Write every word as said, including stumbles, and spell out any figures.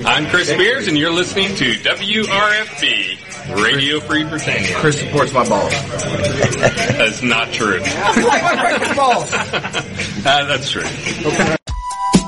I'm Chris Spears, and you're listening to W R F B, Radio Free Britannia. Chris supports my balls. That's not true. balls. uh, that's true. Okay.